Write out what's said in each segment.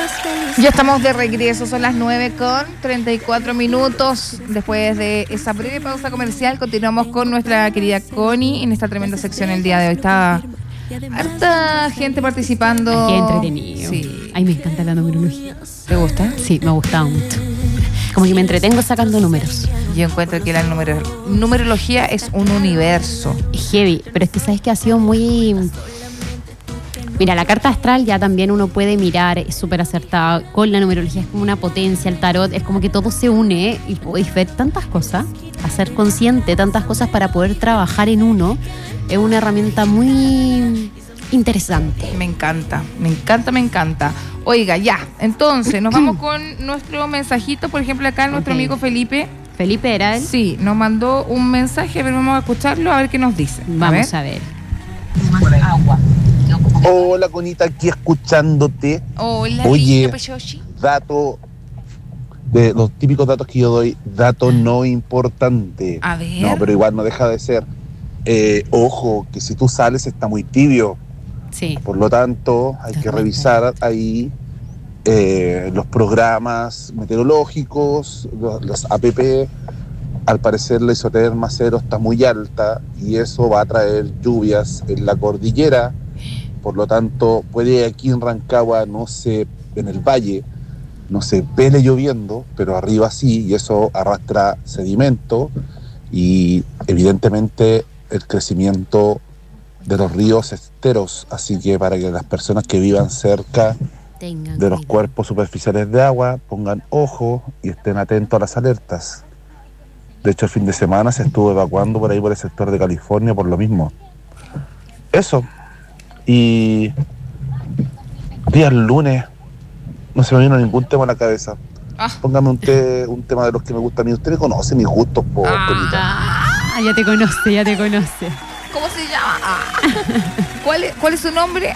Ya estamos de regreso, son las 9:34. Después de esa breve pausa comercial, continuamos con nuestra querida Connie en esta tremenda sección el día de hoy. Está harta gente participando. Qué entretenido. Sí. Ay, me encanta la numerología. ¿Te gusta? Sí, me ha gustado mucho. Como que me entretengo sacando números. Yo encuentro que la numerología es un universo. Es heavy, pero es que sabes que ha sido muy... Mira, la carta astral ya también uno puede mirar, es súper acertada. Con la numerología es como una potencia, el tarot, es como que todo se une y podéis ver tantas cosas, hacer consciente tantas cosas para poder trabajar en uno. Es una herramienta muy interesante. Me encanta, me encanta, me encanta. Oiga, ya, entonces nos vamos con nuestro mensajito. Por ejemplo, acá nuestro amigo Felipe. ¿Felipe era él? Sí, nos mandó un mensaje, a ver, vamos a escucharlo, a ver qué nos dice. Vamos a ver. Agua. Hola, Conita, aquí escuchándote. Hola, oye, Pechochi. dato, de los típicos datos que yo doy, dato no importante. A ver. No, pero igual no deja de ser. Ojo, que si tú sales está muy tibio. Sí. Por lo tanto, hay que revisar ahí los programas meteorológicos, los APP. Al parecer la isoterma cero está muy alta y eso va a traer lluvias en la cordillera. Por lo tanto, puede aquí en Rancagua, en el valle, no se pele lloviendo, pero arriba sí, y eso arrastra sedimento y evidentemente el crecimiento de los ríos esteros. Así que para que las personas que vivan cerca de los cuerpos superficiales de agua pongan ojo y estén atentos a las alertas. De hecho, el fin de semana se estuvo evacuando por ahí por el sector de California por lo mismo. Eso. Y días lunes no se me vino ningún tema a la cabeza. Póngame un tema de los que me gusta a mí. Usted me conoce mis gustos, Ya te conoce. ¿Cómo se llama? ¿Cuál es su nombre?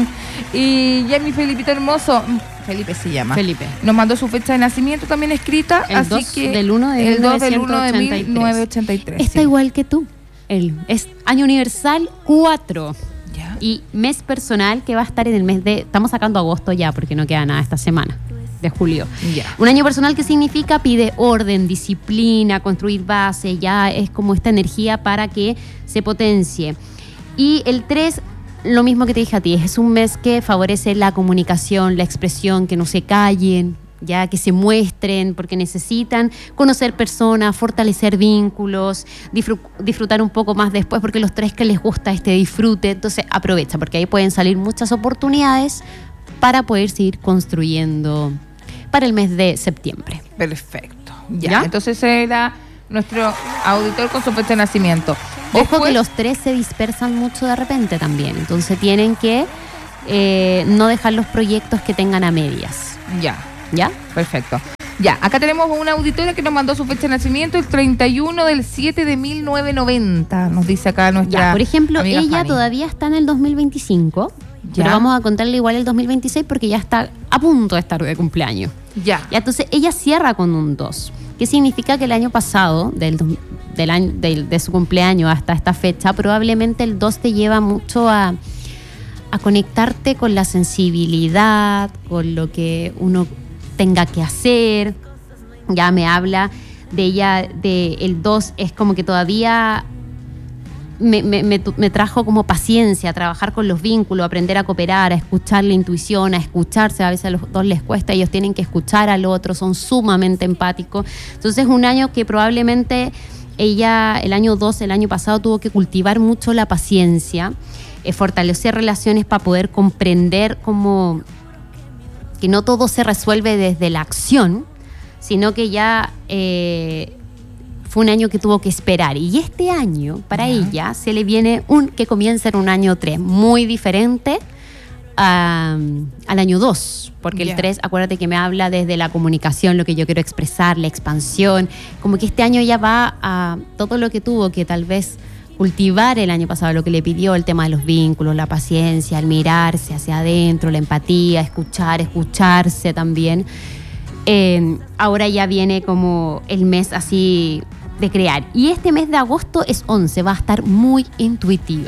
Y ya mi Felipito hermoso, Felipe se llama. Felipe. Nos mandó su fecha de nacimiento también escrita. El así 2 que del 1 de el 2 del 1 de 1983. 1983. Está igual que tú. Él es año universal 4. ¿Ya? Y mes personal que va a estar en el mes de... Estamos sacando agosto ya porque no queda nada esta semana de julio. Ya. Un año personal que significa pide orden, disciplina, construir base, ya es como esta energía para que se potencie. Y el 3, lo mismo que te dije a ti, es un mes que favorece la comunicación, la expresión, que no se callen, ya que se muestren, porque necesitan conocer personas, fortalecer vínculos, disfrutar un poco más después, porque los 3 que les gusta este disfrute, entonces aprovecha, porque ahí pueden salir muchas oportunidades para poder seguir construyendo para el mes de septiembre. Perfecto. Ya. Entonces era nuestro auditor con su fecha de nacimiento. Ojo que los 3 se dispersan mucho de repente también, entonces tienen que no dejar los proyectos que tengan a medias. ¿Ya? Perfecto. Ya, acá tenemos una auditora que nos mandó su fecha de nacimiento el 31/7/1990. Nos dice acá nuestra por ejemplo, amiga ella Fanny. todavía está en el 2025, Ya. pero vamos a contarle igual el 2026 porque ya está a punto de estar de cumpleaños. Ya. Entonces ella cierra con un 2, que significa que el año pasado, de su cumpleaños hasta esta fecha, probablemente el 2 te lleva mucho a conectarte con la sensibilidad, con lo que uno tenga que hacer. Ya me habla de ella, de el 2 es como que todavía me trajo como paciencia, trabajar con los vínculos, aprender a cooperar, a escuchar la intuición, a escucharse. A veces a los 2 les cuesta, ellos tienen que escuchar al otro, son sumamente empáticos. Entonces es un año que probablemente ella, el año 2, el año pasado, tuvo que cultivar mucho la paciencia, fortalecer relaciones para poder comprender como que no todo se resuelve desde la acción, sino que ya fue un año que tuvo que esperar. Y este año, para ella, se le viene que comienza en un año 3, muy diferente al año 2, porque el 3, acuérdate que me habla desde la comunicación, lo que yo quiero expresar, la expansión, como que este año ya va a todo lo que tuvo que tal vez cultivar el año pasado, lo que le pidió, el tema de los vínculos, la paciencia, el mirarse hacia adentro, la empatía, escucharse también. Ahora ya viene como el mes así de crear. Y este mes de agosto es 11, va a estar muy intuitiva.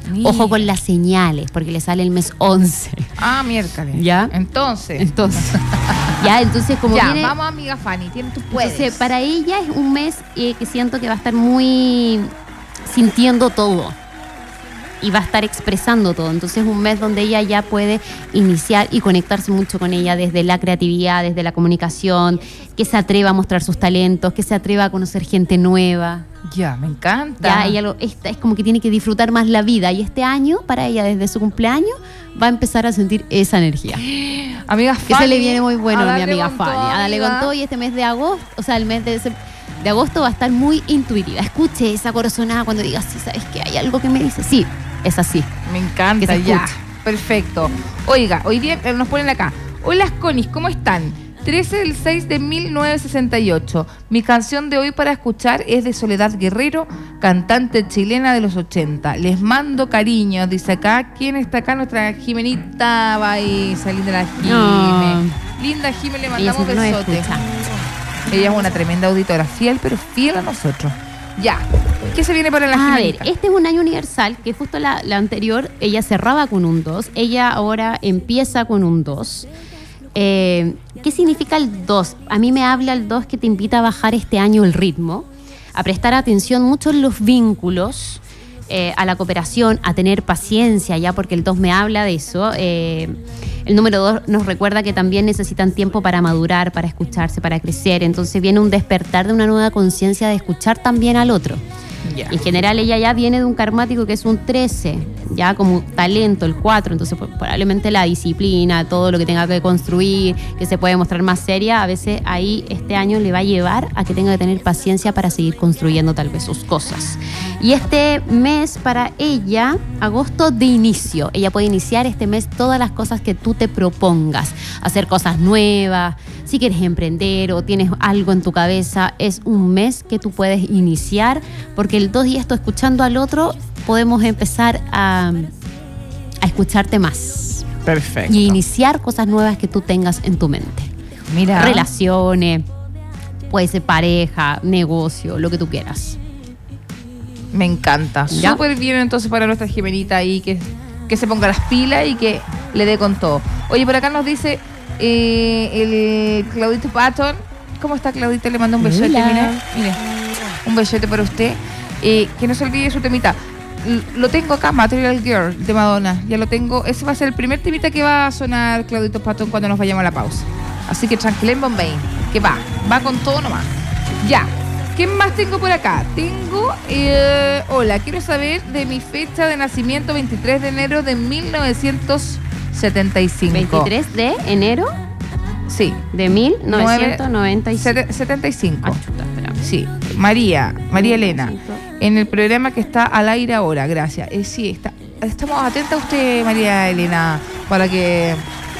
Ojo con las señales, porque le sale el mes 11. Ah, miércoles. ¿Ya? Entonces. Ya, entonces como ya, viene... vamos amiga Fanny, tú puedes. Entonces, para ella es un mes que siento que va a estar muy sintiendo todo. Y va a estar expresando todo. Entonces es un mes donde ella ya puede iniciar y conectarse mucho con ella desde la creatividad, desde la comunicación, que se atreva a mostrar sus talentos, que se atreva a conocer gente nueva. Ya, me encanta. Ya, ella es como que tiene que disfrutar más la vida. Y este año, para ella, desde su cumpleaños, va a empezar a sentir esa energía. Amiga Fanny. Que se le viene muy bueno a mi darle amiga con Fanny. todo, A darle con todo. Y este mes de agosto, o sea, el mes de agosto va a estar muy intuitiva. Escuche esa corazonada cuando digas, sí, ¿sabes qué? Hay algo que me dice. Sí, es así. Me encanta, Que se ya. escuche. Perfecto. Oiga, hoy día nos ponen acá. Hola, Conis, ¿cómo están? 13 del 6 de 1968. Mi canción de hoy para escuchar es de Soledad Guerrero, cantante chilena de los 80. Les mando cariño, dice acá. ¿Quién está acá? Nuestra Jimenita va a salir de la Jime. No. Linda Jime, le Ella mandamos siempre nos besotes. escucha. Ella es una tremenda auditora, fiel, pero fiel a nosotros. Ya. ¿Qué se viene para la A ver, Jimenita? este es un año universal, que justo la anterior, ella cerraba con un 2, ella ahora empieza con un 2. ¿Qué significa el 2? A mí me habla el 2 que te invita a bajar este año el ritmo, a prestar atención mucho en los vínculos, a la cooperación, a tener paciencia, ya porque el 2 me habla de eso. El número 2 nos recuerda que también necesitan tiempo para madurar, para escucharse, para crecer. Entonces viene un despertar de una nueva conciencia de escuchar también al otro. Ya. En general ella ya viene de un karmático que es un 13, ya como talento el 4, entonces probablemente la disciplina, todo lo que tenga que construir, que se puede mostrar más seria, a veces ahí este año le va a llevar a que tenga que tener paciencia para seguir construyendo tal vez sus cosas. Y este mes para ella, agosto de inicio, ella puede iniciar este mes todas las cosas que tú te propongas, hacer cosas nuevas, si quieres emprender o tienes algo en tu cabeza, es un mes que tú puedes iniciar, porque el 2 y esto, escuchando al otro, podemos empezar a escucharte más. Perfecto. Y iniciar cosas nuevas que tú tengas en tu mente. Mira. Relaciones, puede ser pareja, negocio, lo que tú quieras. Me encanta. ¿Ya? Súper bien entonces para nuestra Jimenita ahí, que se ponga las pilas y que le dé con todo. Oye, por acá nos dice el Claudito Patton. ¿Cómo está, Claudito? Le mando un besote. Hola. Mire, un besote para usted. Que no se olvide su temita. Lo tengo acá, Material Girl de Madonna. Ya lo tengo. Ese va a ser el primer temita que va a sonar Claudito Patton cuando nos vayamos a la pausa. Así que tranquilen, Bombay, que va con todo nomás. Ya. ¿Qué más tengo por acá? Tengo, hola, quiero saber de mi fecha de nacimiento, 23 de enero de 1975. 23 de enero Sí. de 1995. 75. Ah, chuta, espérame. Sí, María Elena, en el programa que está al aire ahora, gracias. Sí, estamos atentas a usted, María Elena, para que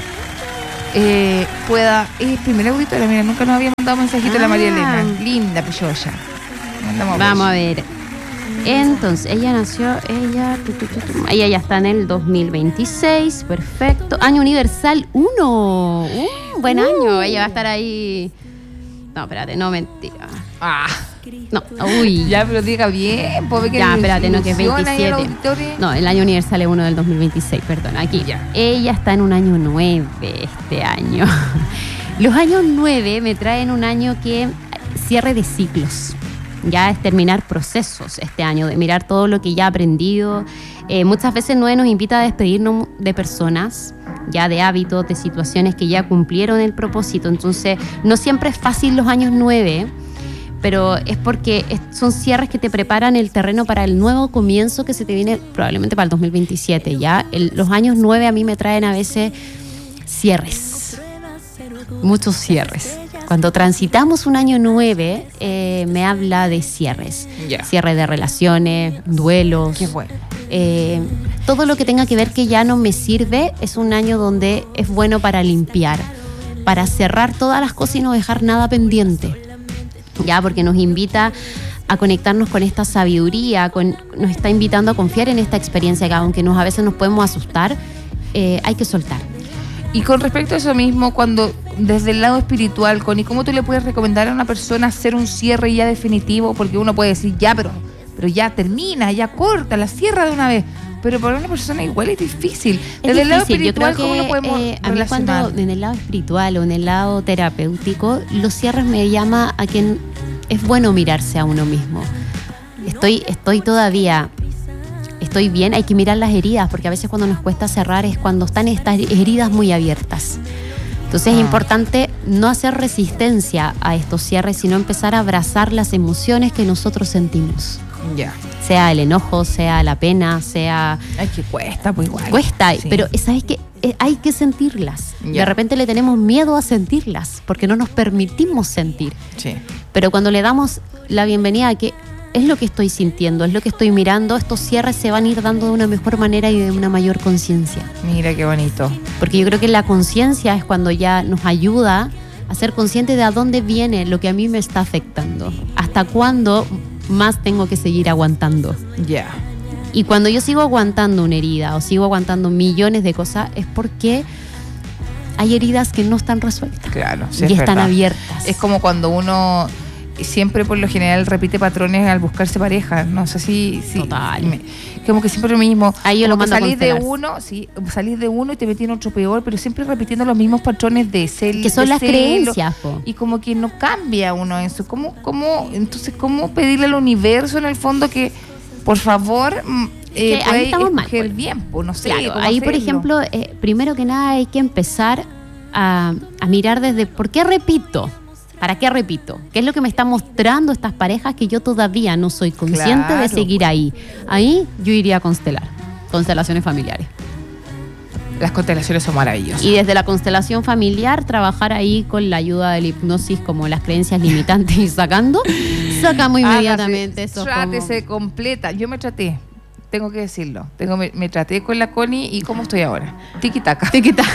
pueda... Es primera auditora, mira, nunca nos había mandado mensajito la María Elena. Linda, pilloya. Vamos a ver. Entonces, ella nació, ella ya está en el 2026, perfecto. Año universal 1. Buen año, ella va a estar ahí. No, espérate, no, mentira. No, uy. Ya, pero diga bien, pues, Ya, espérate, no, que es 27. No, el año universal es 1 del 2026, perdón. Aquí. Ya. Ella está en un año 9 este año. Los años 9 me traen un año que cierre de ciclos. Ya es terminar procesos este año, de mirar todo lo que ya he aprendido. Muchas veces 9 nos invita a despedirnos de personas, ya de hábitos, de situaciones que ya cumplieron el propósito. Entonces, no siempre es fácil los años 9, pero es porque son cierres que te preparan el terreno para el nuevo comienzo que se te viene probablemente para el 2027. ¿Ya? Los años 9 a mí me traen a veces cierres, muchos cierres. Cuando transitamos un año 9, me habla de cierres. Ya. Cierre de relaciones, duelos. Qué bueno. Todo lo que tenga que ver que ya no me sirve es un año donde es bueno para limpiar, para cerrar todas las cosas y no dejar nada pendiente. Ya, porque nos invita a conectarnos con esta sabiduría, nos está invitando a confiar en esta experiencia que aunque a veces nos podemos asustar, hay que soltar. Y con respecto a eso mismo, cuando desde el lado espiritual, Connie, ¿cómo tú le puedes recomendar a una persona hacer un cierre ya definitivo? Porque uno puede decir, ya, pero ya termina, ya corta, la cierra de una vez. Pero para una persona igual es difícil. Es Desde el lado difícil. Yo espiritual, creo ¿cómo que lo podemos a mí cuando relacionar? en el lado espiritual o en el lado terapéutico, los cierres me llama a que es bueno mirarse a uno mismo. Estoy todavía... Estoy bien, hay que mirar las heridas, porque a veces cuando nos cuesta cerrar es cuando están estas heridas muy abiertas. Entonces es importante no hacer resistencia a estos cierres, sino empezar a abrazar las emociones que nosotros sentimos. Ya. Sea el enojo, sea la pena, sea... Ay, que cuesta, pues igual. Cuesta, Sí. pero ¿sabes qué? Hay que sentirlas. Ya. De repente le tenemos miedo a sentirlas, porque no nos permitimos sentir. Sí. Pero cuando le damos la bienvenida a que es lo que estoy sintiendo, es lo que estoy mirando, estos cierres se van a ir dando de una mejor manera y de una mayor conciencia. Mira qué bonito. Porque yo creo que la conciencia es cuando ya nos ayuda a ser consciente de a dónde viene lo que a mí me está afectando. Hasta cuándo más tengo que seguir aguantando. Ya. Y cuando yo sigo aguantando una herida o sigo aguantando millones de cosas, es porque hay heridas que no están resueltas. Claro, sí, y es están verdad. abiertas. Es como cuando uno siempre por lo general repite patrones al buscarse pareja. No sé si Total. como que siempre lo mismo. Ahí yo lo Como que mando a salís de constelar. uno, sí, salís de uno y te metís en otro peor, pero siempre repitiendo los mismos patrones de cel, Que son de las celo, creencias, po. y como que no cambia uno eso. Entonces cómo pedirle al universo en el fondo que por favor Que ahí pueda estamos mal, escoger pues. bien, pues no sé. Claro, cómo ahí por hacerlo. ejemplo, primero que nada hay que empezar a mirar desde ¿por qué repito? ¿Para qué repito? ¿Qué es lo que me están mostrando estas parejas que yo todavía no soy consciente Claro, de seguir ahí? Ahí yo iría a constelar, constelaciones familiares. Las constelaciones son maravillosas. Y desde la constelación familiar, trabajar ahí con la ayuda de la hipnosis, como las creencias limitantes y sacamos inmediatamente eso. Trátese completa. Yo me traté, tengo que decirlo. Me traté con la Connie y ¿cómo estoy ahora? Tiki taka. Te quita.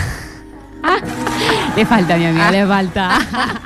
Le falta, mi amiga, le falta.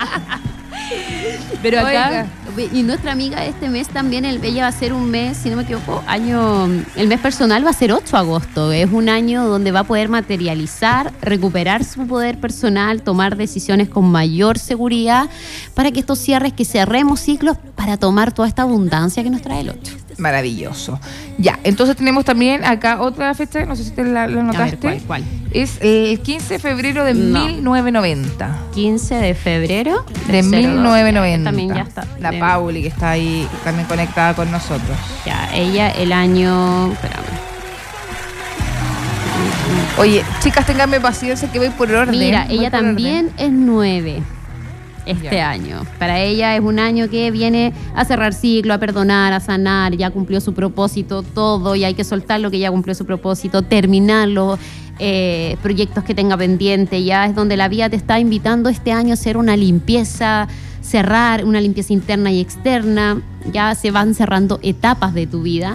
Pero acá, y nuestra amiga este mes también, ella va a ser un mes, si no me equivoco, el mes personal va a ser 8 de agosto. Es un año donde va a poder materializar, recuperar su poder personal, tomar decisiones con mayor seguridad para que estos cierres, que cerremos ciclos para tomar toda esta abundancia que nos trae el 8. Maravilloso. Ya, entonces tenemos también acá otra fecha, no sé si te la notaste. ¿cuál? Es el 15 de febrero de No. 1990. 15 de febrero De 1990. También ya está. La Pauli, que está ahí también conectada con nosotros. Ya, ella el año... Espérame. Oye, chicas, ténganme paciencia que voy por orden. Mira, Voy ella por también es 9 este Ya. año. Para ella es un año que viene a cerrar ciclo, a perdonar, a sanar, ya cumplió su propósito, todo, y hay que soltar lo que ya cumplió su propósito, terminarlo. Proyectos que tenga pendiente, ya es donde la vida te está invitando este año a hacer una limpieza, cerrar una limpieza interna y externa. Ya se van cerrando etapas de tu vida.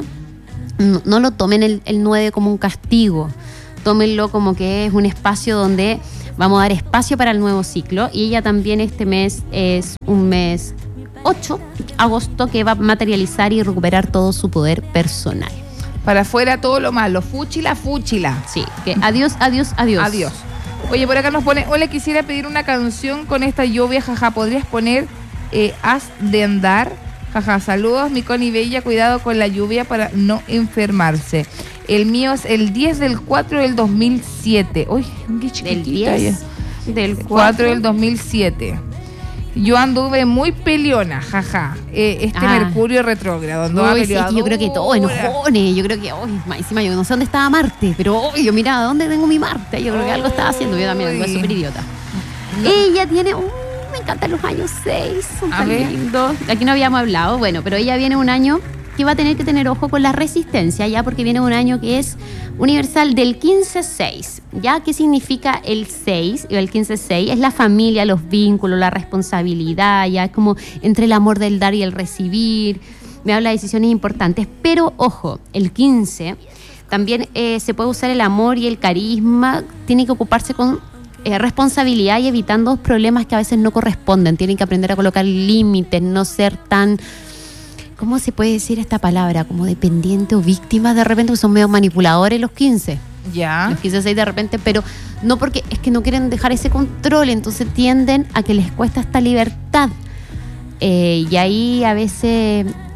No lo tomen el 9 como un castigo, tómenlo como que es un espacio donde vamos a dar espacio para el nuevo ciclo. Y ella también este mes es un mes 8 de agosto que va a materializar y recuperar todo su poder personal. Para afuera todo lo malo. Fúchila, fúchila. Sí, que adiós, adiós, adiós. Adiós. Oye, por acá nos pone, hola, quisiera pedir una canción con esta lluvia, jaja, ¿podrías poner Haz de andar? Jaja, saludos, mi Connie Bella, cuidado con la lluvia para no enfermarse. El mío es el 10 del 4 del 2007. Uy, qué chiquitita. Del 10 del 4 del 2007. Yo anduve muy peleona, jaja. Mercurio retrógrado. Anduve Uy, sí, es que yo creo que todo peleadora. enojones. Yo creo que, más encima yo no sé dónde estaba Marte, pero yo mira, ¿dónde tengo mi Marte? Yo creo que algo estaba haciendo. Yo también ando Uy. súper idiota. Ella tiene, me encantan los años 6, son A tan ver. lindos. Aquí no habíamos hablado, bueno, pero ella viene un año que va a tener que tener ojo con la resistencia, ya porque viene un año que es universal del 15-6. ¿Ya? ¿Qué significa el 6 o el 15-6? Es la familia, los vínculos, la responsabilidad, ya es como entre el amor del dar y el recibir. Me habla de decisiones importantes, pero ojo, el 15 también se puede usar el amor y el carisma, tiene que ocuparse con responsabilidad y evitando problemas que a veces no corresponden. Tienen que aprender a colocar límites, no ser tan... ¿Cómo se puede decir esta palabra? Como dependiente o víctima de repente, porque son medio manipuladores los 15. Ya. Los 15-6 de repente, pero no porque es que no quieren dejar ese control, entonces tienden a que les cuesta esta libertad. Y ahí a veces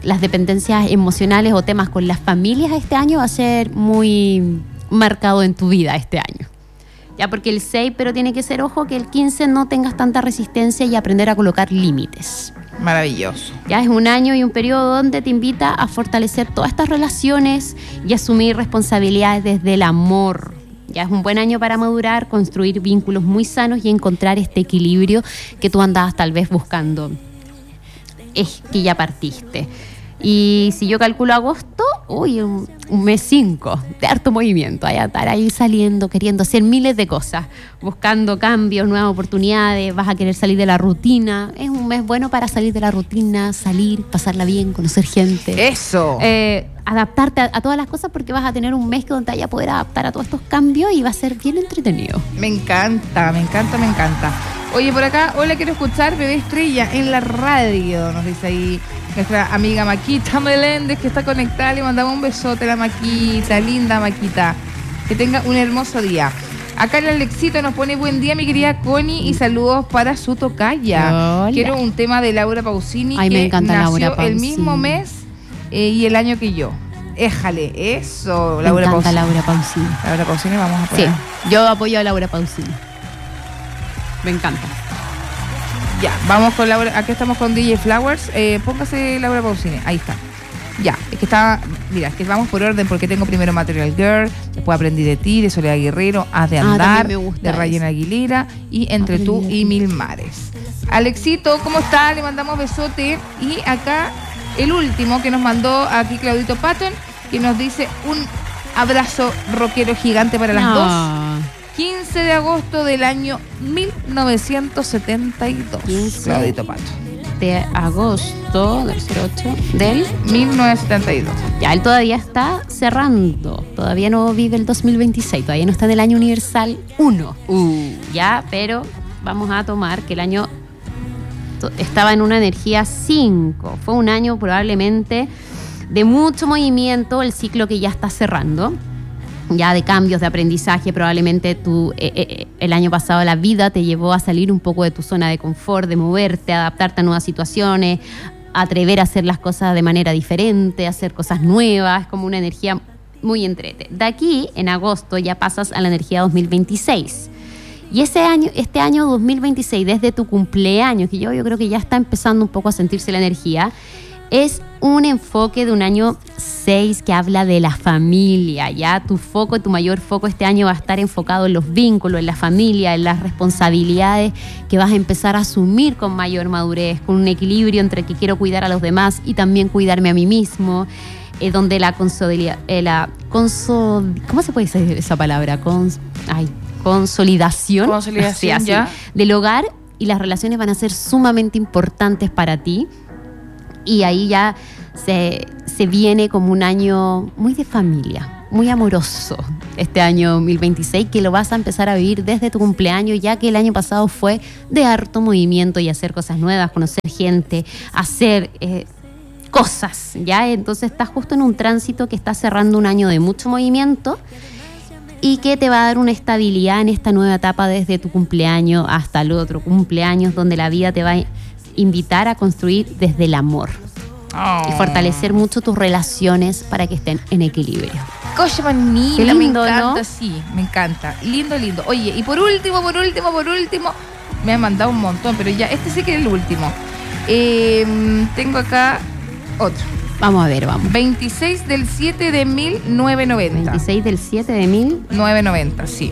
las dependencias emocionales o temas con las familias este año va a ser muy marcado en tu vida este año. Ya, porque el 6, pero tiene que ser, ojo, que el 15 no tengas tanta resistencia y aprender a colocar límites. Maravilloso. Ya es un año y un periodo donde te invita a fortalecer todas estas relaciones y asumir responsabilidades desde el amor. Ya es un buen año para madurar, construir vínculos muy sanos y encontrar este equilibrio que tú andabas tal vez buscando. Es que ya partiste. Y si yo calculo agosto, un mes 5 de harto movimiento, hay a estar ahí saliendo, queriendo hacer miles de cosas, buscando cambios, nuevas oportunidades, vas a querer salir de la rutina. Es un mes bueno para salir de la rutina, salir, pasarla bien, conocer gente. ¡Eso! Adaptarte a todas las cosas, porque vas a tener un mes donde te vaya a poder adaptar a todos estos cambios y va a ser bien entretenido. Me encanta, me encanta, me encanta. Oye, por acá, hola, quiero escuchar Bebé Estrella en la radio, nos dice ahí nuestra amiga Maquita Meléndez, que está conectada. Le mandamos un besote a la Maquita, linda Maquita. Que tenga un hermoso día. Acá el Alexito nos pone buen día, mi querida Connie, y saludos para su tocaya. Hola. Quiero un tema de Laura Pausini. Ay, que me encanta nació Laura Pausini. el mismo mes y el año que yo. Éjale, eso, Me Laura encanta Pausini. Laura Pausini. Laura Pausini, vamos a Sí, poner. yo apoyo a Laura Pausini. Me encanta. Ya, vamos con Laura. Aquí estamos con DJ Flowers. Póngase Laura Pausini. Ahí está. Ya, es que está. Mira, es que vamos por orden porque tengo primero Material Girl, después Aprendí de ti, de Soledad Guerrero, Haz de Andar, también me gusta de Ryan ese. Aguilera y Entre Aprendí tú de y ti. Mil Mares. Alexito, ¿cómo está? Le mandamos besote. Y acá el último que nos mandó aquí Claudito Patton, que nos dice un abrazo rockero gigante para las dos. 15 de agosto del año 1972. 15. Claudito Pato. De agosto del 08 del... 1972. Ya, él todavía está cerrando. Todavía no vive el 2026. Todavía no está en el año universal 1. Ya, pero vamos a tomar que el año estaba en una energía 5. Fue un año probablemente de mucho movimiento, el ciclo que ya está cerrando. Ya de cambios, de aprendizaje, probablemente tú, el año pasado la vida te llevó a salir un poco de tu zona de confort, de moverte, adaptarte a nuevas situaciones, atrever a hacer las cosas de manera diferente, hacer cosas nuevas, es como una energía muy entrete. De aquí, en agosto, ya pasas a la energía 2026. Y este año 2026, desde tu cumpleaños, que yo creo que ya está empezando un poco a sentirse la energía, es un enfoque de un año 6 que habla de la familia. Ya tu mayor foco este año va a estar enfocado en los vínculos, en la familia, en las responsabilidades que vas a empezar a asumir con mayor madurez, con un equilibrio entre que quiero cuidar a los demás y también cuidarme a mí mismo, donde ¿cómo se puede decir esa palabra? Consolidación sí, así, ya. del hogar y las relaciones van a ser sumamente importantes para ti. Y ahí ya se viene como un año muy de familia, muy amoroso, este año 2026, que lo vas a empezar a vivir desde tu cumpleaños, ya que el año pasado fue de harto movimiento y hacer cosas nuevas, conocer gente, hacer cosas, ¿ya? Entonces estás justo en un tránsito que está cerrando un año de mucho movimiento y que te va a dar una estabilidad en esta nueva etapa desde tu cumpleaños hasta el otro cumpleaños, donde la vida te va a invitar a construir desde el amor y fortalecer mucho tus relaciones para que estén en equilibrio. Coche manila, Qué lindo, me encanta, ¿no? sí, me encanta. Lindo, lindo. Oye, y por último, me han mandado un montón, pero ya, este sí que es el último. Tengo acá otro. Vamos a ver, vamos. 26 del 7 de 1990. 26 del 7 de 1000. 990, sí.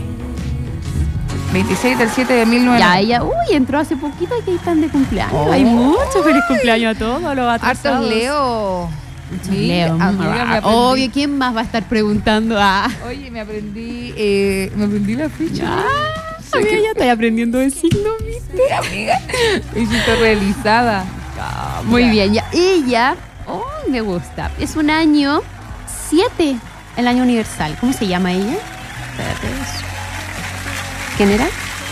26 del 7 de 1990. Ya, ella, entró hace poquito y que están de cumpleaños. Oh. Hay mucho feliz cumpleaños a todos los atrasados. Hartos Leo. Muchos Sí, Leo. amiga, me aprendí. Obvio, ¿quién más va a estar preguntando? Oye, me aprendí la fecha. Amiga, ya estoy aprendiendo el signo, ¿viste? Amiga, me siento realizada. Muy bien, ya. Ella, me gusta. Es un año 7, el año universal. ¿Cómo se llama ella? Espérate. ¿Quién era?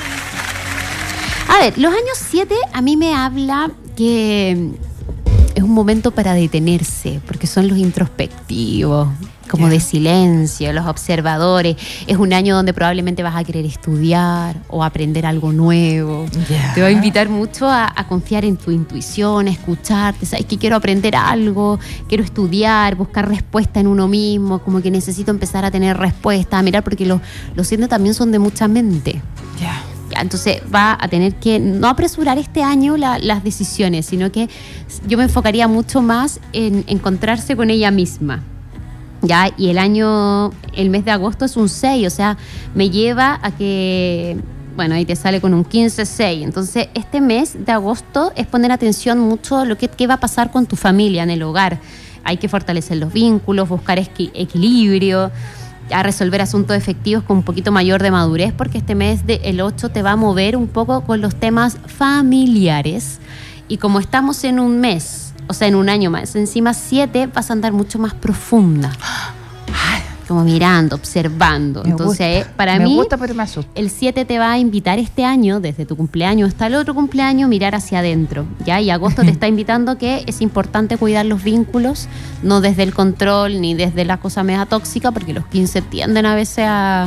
A ver, los años 7 a mí me habla que es un momento para detenerse, porque son los introspectivos, como de silencio, los observadores. Es un año donde probablemente vas a querer estudiar o aprender algo nuevo. Te va a invitar mucho a confiar en tu intuición, a escucharte. Sabes que quiero aprender algo, quiero estudiar, buscar respuesta en uno mismo, como que necesito empezar a tener respuesta, a mirar, porque los signos también son de mucha mente. Entonces va a tener que no apresurar este año las decisiones, sino que yo me enfocaría mucho más en encontrarse con ella misma. Ya, y el mes de agosto es un 6, o sea, me lleva a que, bueno, ahí te sale con un 15-6. Entonces, este mes de agosto es poner atención mucho a lo que va a pasar con tu familia en el hogar. Hay que fortalecer los vínculos, buscar equilibrio, a resolver asuntos efectivos con un poquito mayor de madurez, porque este mes el 8 te va a mover un poco con los temas familiares. Y como estamos en un mes, o sea, en un año más, encima 7 vas a andar mucho más profunda. Como mirando, observando. Entonces, para mí, pero me asusta. El 7 te va a invitar este año, desde tu cumpleaños hasta el otro cumpleaños, mirar hacia adentro. ¿Ya? Y agosto te está invitando que es importante cuidar los vínculos, no desde el control ni desde la cosa mega tóxica, porque los 15 tienden a veces a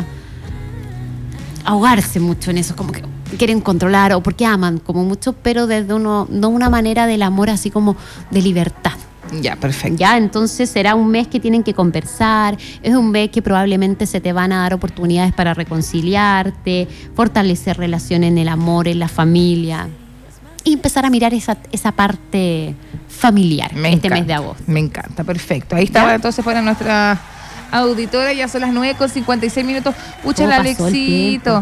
ahogarse mucho en eso, como que quieren controlar o porque aman como mucho, pero desde no una manera del amor así como de libertad. Ya, perfecto. Ya, entonces será un mes que tienen que conversar, es un mes que probablemente se te van a dar oportunidades para reconciliarte, fortalecer relaciones en el amor, en la familia y empezar a mirar esa parte familiar mes de agosto. Me encanta, perfecto. Ahí estaba entonces para nuestra auditora, ya son las 9:56. Pucha, Alexito.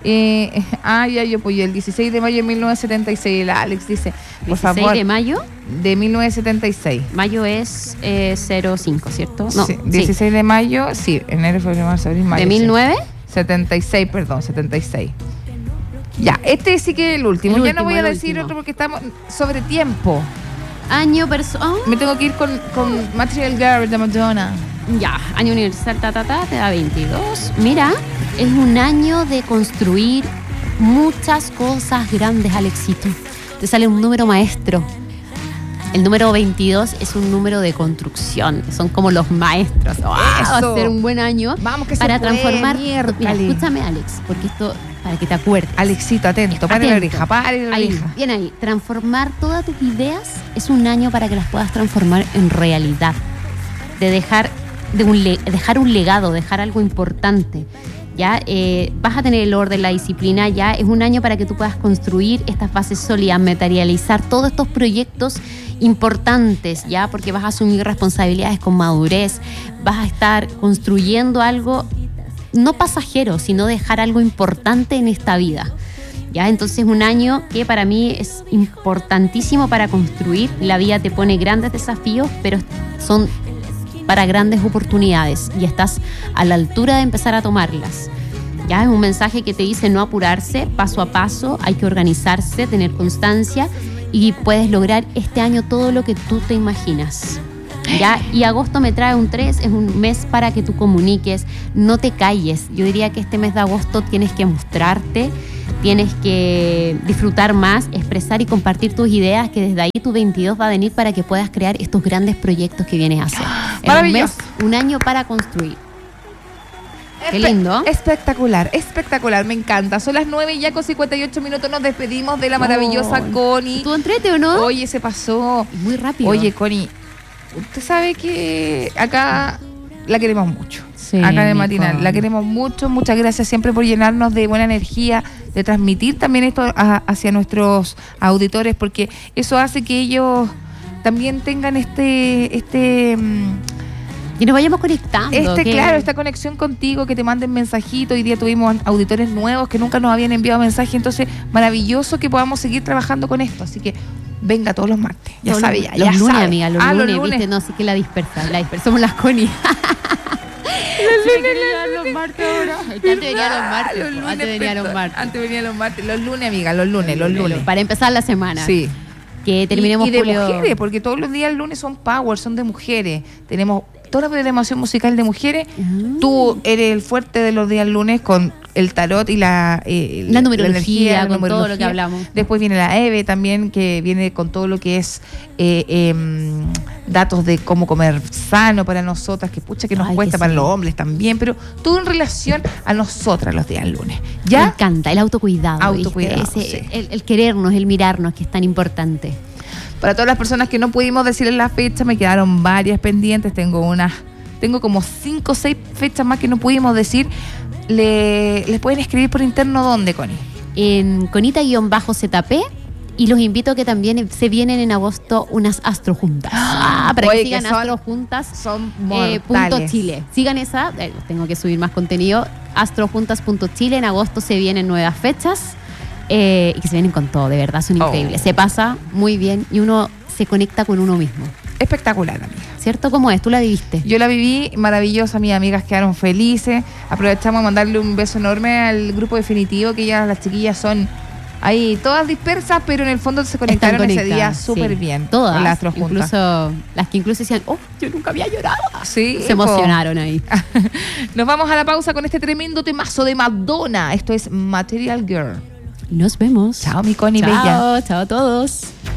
Yo apoyé el 16 de mayo de 1976. La Alex dice, por favor. ¿16 de mayo? De 1976. Mayo es 05, ¿cierto? No, sí, 16 de mayo, sí, enero, febrero, marzo, abril, mayo. ¿De 1976, perdón, 76. Ya, este sí que es el último. Ya no voy a decir otro porque estamos sobre tiempo. Me tengo que ir con Material Girl de Madonna. Ya, año universal, te da 22. Mira, es un año de construir muchas cosas grandes, Alexito. Te sale un número maestro. El número 22 es un número de construcción. Son como los maestros. Va a ser un buen año. Vamos, que para se puede, transformar. Mira, escúchame, Alex, porque esto, para que te acuerdes. Alexito, atento, pare la oreja, pare la oreja. Bien ahí. Transformar todas tus ideas es un año para que las puedas transformar en realidad. De dejar un legado, dejar algo importante. Ya vas a tener el orden, la disciplina. Ya es un año para que tú puedas construir estas bases sólidas, materializar todos estos proyectos importantes, ya, porque vas a asumir responsabilidades con madurez, vas a estar construyendo algo no pasajero, sino dejar algo importante en esta vida. Ya, entonces un año que para mí es importantísimo para construir. La vida te pone grandes desafíos, pero son para grandes oportunidades y estás a la altura de empezar a tomarlas. Ya es un mensaje que te dice no apurarse, paso a paso, hay que organizarse, tener constancia y puedes lograr este año todo lo que tú te imaginas. ¿Ya? Y agosto me trae un 3, es un mes para que tú comuniques, no te calles. Yo diría que este mes de agosto tienes que mostrarte, tienes que disfrutar más, expresar y compartir tus ideas, que desde ahí tu 22 va a venir para que puedas crear estos grandes proyectos que vienes a hacer. Maravilloso. Un año para construir. Qué lindo. Espectacular, me encanta. Son las 9:58. Nos despedimos de la maravillosa Connie. ¿Tú entrete o no? Oye, se pasó. Muy rápido. Oye, Connie, usted sabe que acá la queremos mucho. Sí, acá de Matinal, la queremos mucho. Muchas gracias siempre por llenarnos de buena energía, de transmitir también esto hacia nuestros auditores, porque eso hace que ellos también tengan y nos vayamos conectando. Claro, esta conexión contigo, que te manden mensajitos. Hoy día tuvimos auditores nuevos que nunca nos habían enviado mensajes. Entonces, maravilloso que podamos seguir trabajando con esto. Así que venga todos los martes. Ya sabe, ya Los lunes, sabe. Amiga, los lunes, ¿viste? No, sí que la dispersamos las Connie. Los martes ahora. Antes venían los martes. Los lunes, amiga, los lunes. Para empezar la semana. Sí. Que terminemos y de julio. Mujeres, porque todos los días el lunes son power, son de mujeres. Tenemos toda la programación musical de mujeres. Tú eres el fuerte de los días lunes con el tarot y la numerología, energía, la con todo numerología. lo que hablamos. Después viene la EVE también, que viene con todo lo que es datos de cómo comer sano para nosotras, que pucha que nos cuesta, que para sí. los hombres también, pero todo en relación a nosotras los días lunes. Me ¿Ya? encanta, el autocuidado. Autocuidado, ¿viste? sí. El querernos, el mirarnos, que es tan importante. Para todas las personas que no pudimos decirles la fecha, me quedaron varias pendientes. Tengo como 5 o 6 fechas más que no pudimos decir. ¿Les pueden escribir por interno dónde, Connie? En Conita-ZP. Y los invito a que también se vienen en agosto unas astrojuntas. Para Oye, que sigan que son- astrojuntas. Son Punto mortales. Chile. Sigan esa, tengo que subir más contenido. Astrojuntas.chile. En agosto se vienen nuevas fechas y que se vienen con todo, de verdad, son increíbles. Se pasa muy bien y uno se conecta con uno mismo. Espectacular, amiga. ¿Cierto? ¿Cómo es? ¿Tú la viviste? Yo la viví maravillosa, mis amigas quedaron felices. Aprovechamos a mandarle un beso enorme al grupo definitivo, que ya las chiquillas son ahí todas dispersas, pero en el fondo se conectaron ese día conectadas, súper sí. bien. Todas. Con las astrojuntas. Incluso las que incluso decían, yo nunca había llorado. Sí, Se emocionaron ahí. Nos vamos a la pausa con este tremendo temazo de Madonna. Esto es Material Girl. Nos vemos. Chao, mi Connie Bella. Chao a todos.